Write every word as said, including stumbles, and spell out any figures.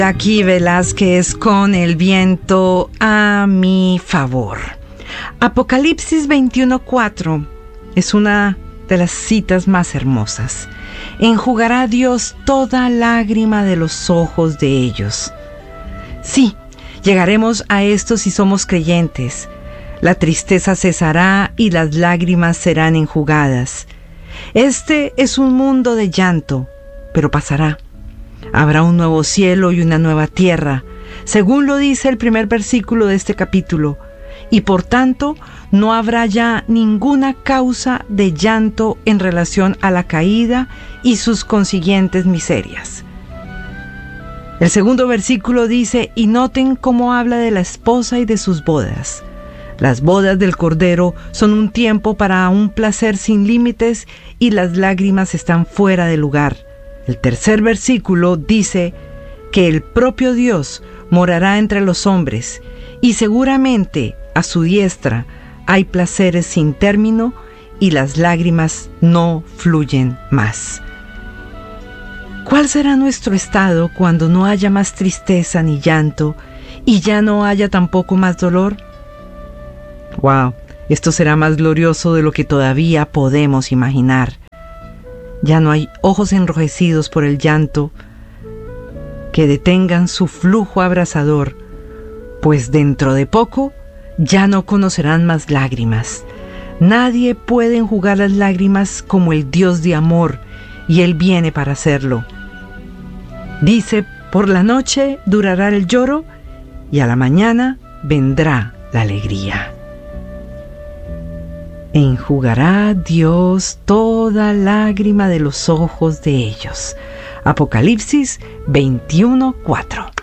Aquí Velázquez con El viento a mi favor. Apocalipsis veintiuno cuatro es una de las citas más hermosas. Enjugará Dios toda lágrima de los ojos de ellos. Sí, llegaremos a esto si somos creyentes. La tristeza cesará y las lágrimas serán enjugadas. Este es un mundo de llanto, pero pasará. Habrá un nuevo cielo y una nueva tierra, según lo dice el primer versículo de este capítulo, y por tanto no habrá ya ninguna causa de llanto en relación a la caída y sus consiguientes miserias. El segundo versículo dice, y noten cómo habla de la esposa y de sus bodas. Las bodas del Cordero son un tiempo para un placer sin límites y las lágrimas están fuera de lugar. El tercer versículo dice que el propio Dios morará entre los hombres y seguramente a su diestra hay placeres sin término y las lágrimas no fluyen más. ¿Cuál será nuestro estado cuando no haya más tristeza ni llanto y ya no haya tampoco más dolor? ¡Wow! Esto será más glorioso de lo que todavía podemos imaginar. Ya no hay ojos enrojecidos por el llanto que detengan su flujo abrasador, pues dentro de poco ya no conocerán más lágrimas. Nadie puede enjugar las lágrimas como el Dios de amor, y Él viene para hacerlo. Dice, por la noche durará el lloro, y a la mañana vendrá la alegría. Enjugará Dios toda lágrima de los ojos de ellos. Apocalipsis veintiuno cuatro.